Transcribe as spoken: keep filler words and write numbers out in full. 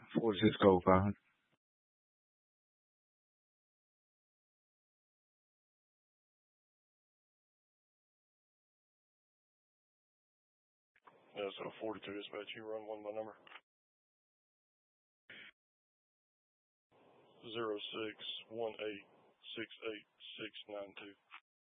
forty-six code five hundred. Yeah, so forty-two dispatch, you run one by number. Zero six one eight six eight six nine two.